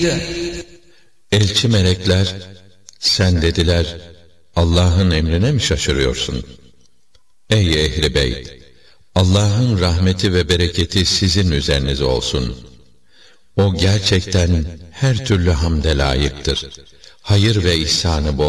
Elçi melekler, sen dediler, Allah'ın emrine mi şaşırıyorsun? Ey ehli beyt! Allah'ın rahmeti ve bereketi sizin üzerinize olsun. O gerçekten her türlü hamde layıktır. Hayır ve ihsanı bol.